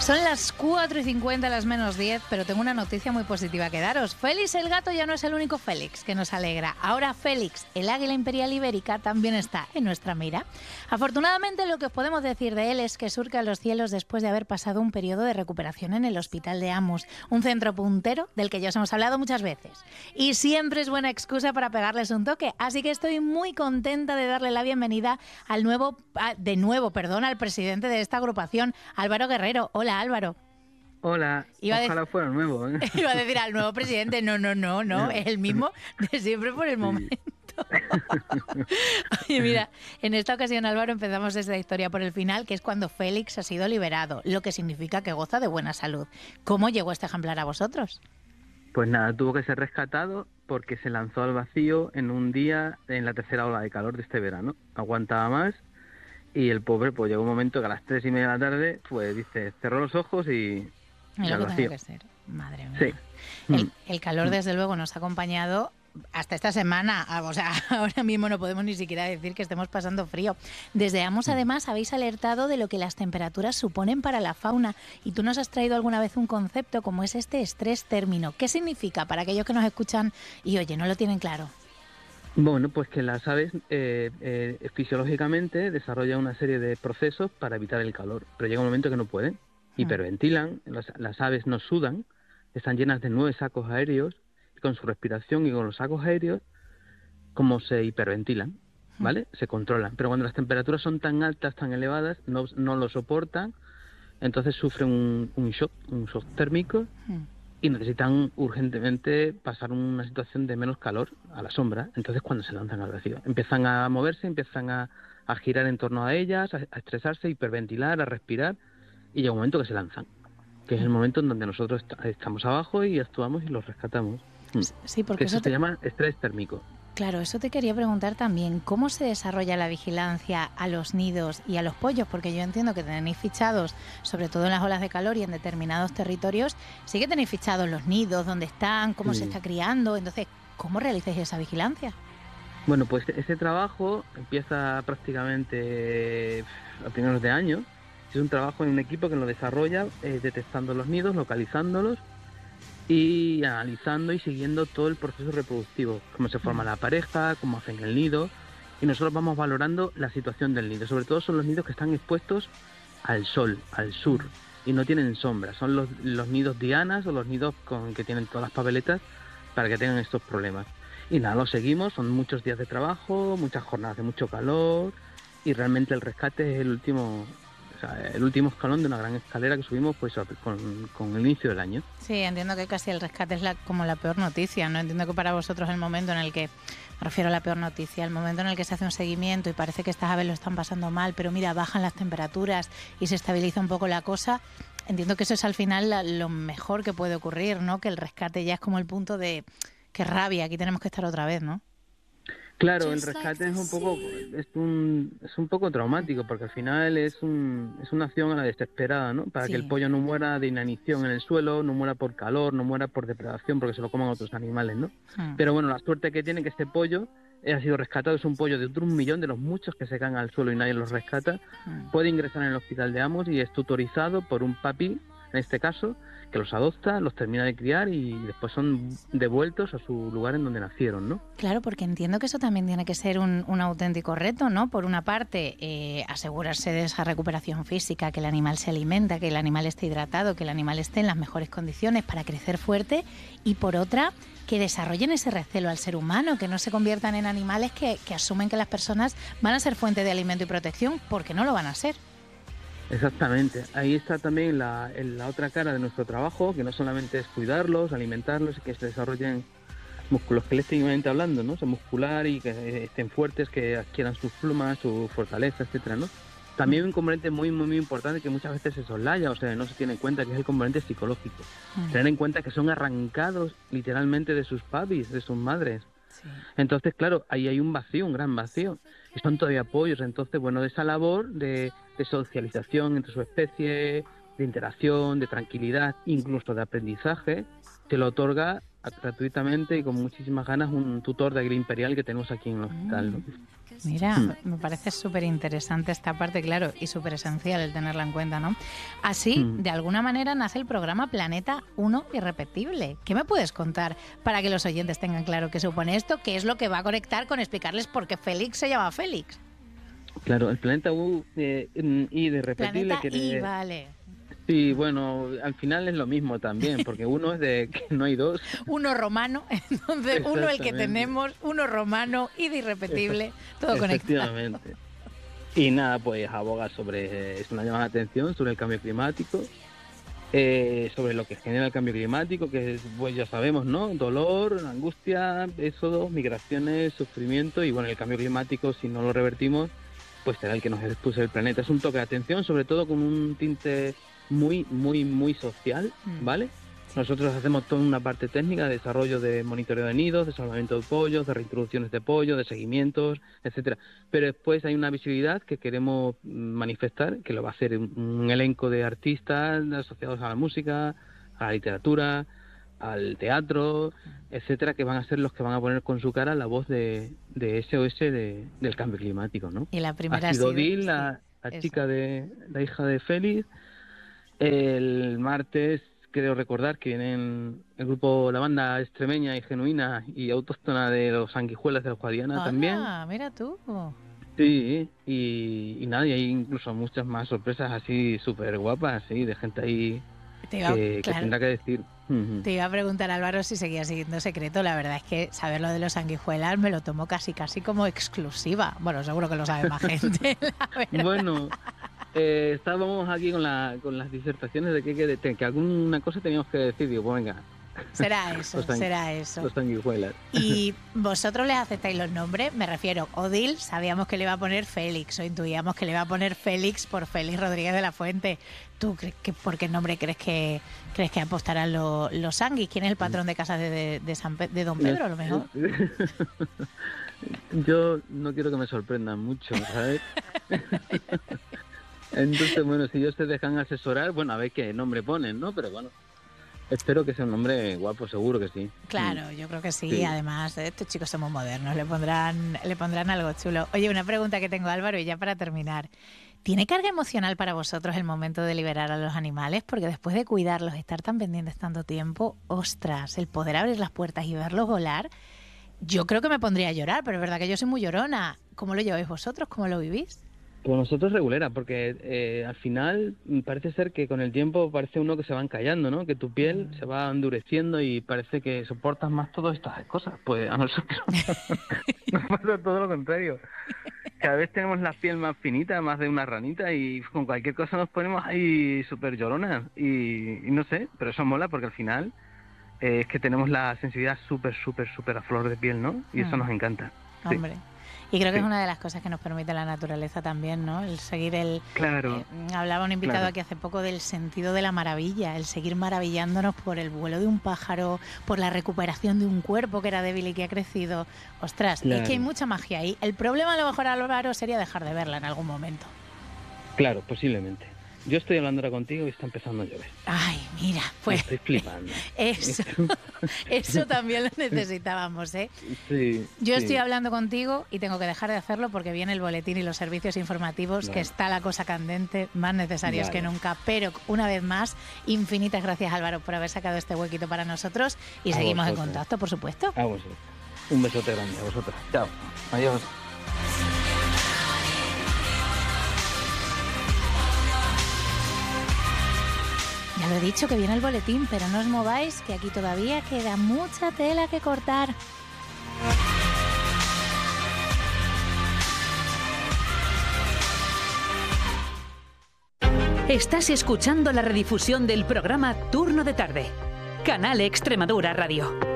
Son las 4:50, las menos 10, pero tengo una noticia muy positiva que daros. Félix el gato ya no es el único Félix que nos alegra. Ahora Félix, el águila imperial ibérica, también está en nuestra mira. Afortunadamente, lo que os podemos decir de él es que surca los cielos después de haber pasado un periodo de recuperación en el Hospital de Amus, un centro puntero del que ya os hemos hablado muchas veces. Y siempre es buena excusa para pegarles un toque, así que estoy muy contenta de darle la bienvenida al al presidente de esta agrupación, Álvaro Guerrero. Hola, Álvaro. Hola, ojalá fuera nuevo, ¿eh? Iba a decir al nuevo presidente, no, es el mismo de siempre por el momento. Oye, mira, en esta ocasión, Álvaro, empezamos esta historia por el final, que es cuando Félix ha sido liberado, lo que significa que goza de buena salud. ¿Cómo llegó este ejemplar a vosotros? Pues nada, tuvo que ser rescatado porque se lanzó al vacío en un día en la tercera ola de calor de este verano. Aguantaba más y el pobre, pues llegó un momento que a las 3:30 de la tarde, pues dice, cerró los ojos y lo que tenía que ser. Madre mía. Sí. El calor, desde luego, nos ha acompañado hasta esta semana. O sea, ahora mismo no podemos ni siquiera decir que estemos pasando frío. Desde Amus, además, habéis alertado de lo que las temperaturas suponen para la fauna. Y tú nos has traído alguna vez un concepto como es este estrés térmico. ¿Qué significa para aquellos que nos escuchan y, oye, no lo tienen claro? Bueno, pues que las aves fisiológicamente desarrollan una serie de procesos para evitar el calor, pero llega un momento que no pueden. Hiperventilan, las aves no sudan, están llenas de 9 sacos aéreos, y con su respiración y con los sacos aéreos, como se hiperventilan, ¿vale? Se controlan. Pero cuando las temperaturas son tan altas, tan elevadas, no lo soportan, entonces sufren un shock térmico, y necesitan urgentemente pasar una situación de menos calor a la sombra. Entonces, cuando se lanzan al vacío, empiezan a moverse, empiezan a girar en torno a ellas, a estresarse, hiperventilar, a respirar, y llega un momento que se lanzan, que es el momento en donde nosotros estamos abajo y actuamos y los rescatamos. Sí, porque eso se llama estrés térmico. Claro, eso te quería preguntar también. ¿Cómo se desarrolla la vigilancia a los nidos y a los pollos? Porque yo entiendo que tenéis fichados, sobre todo en las olas de calor y en determinados territorios, sí que tenéis fichados los nidos, dónde están, cómo se está criando. Entonces, ¿cómo realizáis esa vigilancia? Bueno, pues ese trabajo empieza prácticamente a primeros de año. Es un trabajo en un equipo que lo desarrolla detectando los nidos, localizándolos y analizando y siguiendo todo el proceso reproductivo, cómo se forma la pareja, cómo hacen el nido, y nosotros vamos valorando la situación del nido. Sobre todo son los nidos que están expuestos al sol, al sur, y no tienen sombra. Son los nidos dianas o los nidos que tienen todas las papeletas para que tengan estos problemas. Y nada, lo seguimos, son muchos días de trabajo, muchas jornadas de mucho calor, y realmente el rescate es el último escalón de una gran escalera que subimos pues con el inicio del año. Sí, entiendo que casi el rescate es como la peor noticia, ¿no? Entiendo que para vosotros el momento en el que, me refiero a la peor noticia, el momento en el que se hace un seguimiento y parece que estas aves lo están pasando mal, pero mira, bajan las temperaturas y se estabiliza un poco la cosa, entiendo que eso es al final lo mejor que puede ocurrir, ¿no? Que el rescate ya es como el punto de qué rabia, aquí tenemos que estar otra vez, ¿no? Claro, el rescate es un poco traumático, porque al final es una acción a la desesperada, ¿no? Para que el pollo no muera de inanición en el suelo, no muera por calor, no muera por depredación, porque se lo coman otros animales, ¿no? Pero bueno, la suerte que tiene que este pollo ha sido rescatado, es un pollo de otro 1 millón de los muchos que se caen al suelo y nadie los rescata, puede ingresar en el hospital de Amus y es tutorizado por un papi, en este caso, que los adopta, los termina de criar y después son devueltos a su lugar en donde nacieron, ¿no? Claro, porque entiendo que eso también tiene que ser un auténtico reto, ¿no? Por una parte, asegurarse de esa recuperación física, que el animal se alimenta, que el animal esté hidratado, que el animal esté en las mejores condiciones para crecer fuerte, y por otra, que desarrollen ese recelo al ser humano, que no se conviertan en animales que asumen que las personas van a ser fuente de alimento y protección, porque no lo van a ser. Exactamente, ahí está también la otra cara de nuestro trabajo, que no solamente es cuidarlos, alimentarlos y que se desarrollen musculoesqueléticamente hablando, ¿no? O sea, muscular y que estén fuertes, que adquieran sus plumas, su fortaleza, etcétera, ¿no? También un componente muy, muy, muy importante que muchas veces se soslaya, o sea, no se tiene en cuenta, que es el componente psicológico. Tener en cuenta que son arrancados literalmente de sus papis, de sus madres. Sí. Entonces, claro, ahí hay un vacío, un gran vacío. Y son todavía pollos, entonces, bueno, de esa labor de socialización entre su especie, de interacción, de tranquilidad, incluso de aprendizaje, te lo otorga gratuitamente y con muchísimas ganas un tutor de Águila Imperial que tenemos aquí en el hospital, ¿no? Mira, me parece súper interesante esta parte, claro, y súper esencial el tenerla en cuenta, ¿no? Así, de alguna manera, nace el programa Planeta 1 Irrepetible. ¿Qué me puedes contar para que los oyentes tengan claro qué supone esto? ¿Qué es lo que va a conectar con explicarles por qué Félix se llama Félix? Claro, el Planeta U y de Irrepetible... Planeta I, vale. Sí, bueno, al final es lo mismo también, porque uno es de que no hay dos. Uno romano, entonces uno el que tenemos, uno romano y de irrepetible, todo conectado. Efectivamente. Y nada, pues aboga sobre, es una llamada de atención sobre el cambio climático, sobre lo que genera el cambio climático, que pues ya sabemos, ¿no? Dolor, angustia, éxodos, migraciones, sufrimiento, y bueno, el cambio climático, si no lo revertimos, pues será el que nos expulse del planeta. Es un toque de atención, sobre todo con un tinte muy social, ¿vale? Nosotros hacemos toda una parte técnica de desarrollo de monitoreo de nidos, de salvamento de pollos, de reintroducciones de pollos, de seguimientos, etcétera. Pero después hay una visibilidad que queremos manifestar, que lo va a hacer un elenco de artistas asociados a la música, a la literatura, al teatro, etcétera, que van a ser los que van a poner con su cara la voz de SOS del cambio climático, ¿no? Y la primera ha sido Odil, la chica la hija de Félix. El martes, creo recordar que vienen el grupo, la banda extremeña y genuina y autóctona de los Sanguijuelas de los Guadiana también. Ah, mira tú. Sí, y nada, y hay incluso muchas más sorpresas así súper guapas, sí, de gente ahí que tendrá que decir. Te iba a preguntar, Álvaro, si seguía siguiendo secreto. La verdad es que saber lo de los Sanguijuelas me lo tomo casi como exclusiva. Bueno, seguro que lo sabe más gente, la verdad. Bueno, estábamos aquí con las disertaciones de que alguna cosa teníamos que decir. Digo, pues venga. Será eso, será eso. Los Sanguijuelas. ¿Y vosotros les aceptáis los nombres? Me refiero, Odil, sabíamos que le iba a poner Félix, o intuíamos que le iba a poner Félix por Félix Rodríguez de la Fuente. ¿Tú por qué nombre crees que apostarán los Sanguis? ¿Quién es el patrón de casa de Don Pedro, a lo mejor? Yo no quiero que me sorprendan mucho, ¿sabes? Entonces, bueno, si ellos se dejan asesorar, bueno, a ver qué nombre ponen, ¿no? Pero bueno, espero que sea un nombre guapo, seguro que sí. Claro, yo creo que sí. Además, estos chicos son muy modernos, le pondrán algo chulo. Oye, una pregunta que tengo, Álvaro, y ya para terminar. ¿Tiene carga emocional para vosotros el momento de liberar a los animales? Porque después de cuidarlos, estar tan pendientes tanto tiempo, ostras, el poder abrir las puertas y verlos volar, yo creo que me pondría a llorar, pero es verdad que yo soy muy llorona. ¿Cómo lo lleváis vosotros? ¿Cómo lo vivís? Pues nosotros regulera, porque al final parece ser que con el tiempo parece uno que se va encallando, ¿no? Que tu piel se va endureciendo y parece que soportas más todas estas cosas. Pues a nosotros nos pasa todo lo contrario. Cada vez tenemos la piel más finita, más de una ranita, y con cualquier cosa nos ponemos ahí súper lloronas. Y no sé, pero eso mola porque al final es que tenemos la sensibilidad súper a flor de piel, ¿no? Y eso nos encanta. Hombre. Sí. Y creo que es una de las cosas que nos permite la naturaleza también, ¿no? El seguir Claro. Hablaba un invitado aquí hace poco del sentido de la maravilla, el seguir maravillándonos por el vuelo de un pájaro, por la recuperación de un cuerpo que era débil y que ha crecido. Ostras, es que hay mucha magia ahí. El problema a lo mejor, Álvaro, sería dejar de verla en algún momento. Claro, posiblemente. Yo estoy hablando ahora contigo y está empezando a llover. Ay, mira, pues... Estoy flipando. Eso también lo necesitábamos, ¿eh? Sí. Yo estoy hablando contigo y tengo que dejar de hacerlo porque viene el boletín y los servicios informativos, que está la cosa candente, más necesarios que nunca. Pero, una vez más, infinitas gracias, Álvaro, por haber sacado este huequito para nosotros y seguimos en contacto, por supuesto. A vosotros. Un besote grande a vosotros. Chao. Adiós. Ya lo he dicho, que viene el boletín, pero no os mováis, que aquí todavía queda mucha tela que cortar. Estás escuchando la redifusión del programa Turno de Tarde. Canal Extremadura Radio.